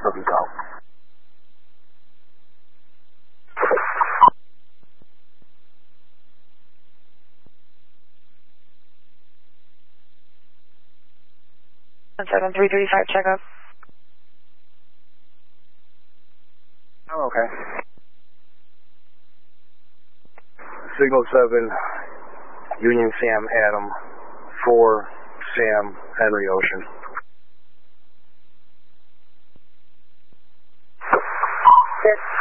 Copy, go. And 7335, check up. I'm okay. Signal 7, Union Sam Adam, 4 Sam Henry Ocean. Good.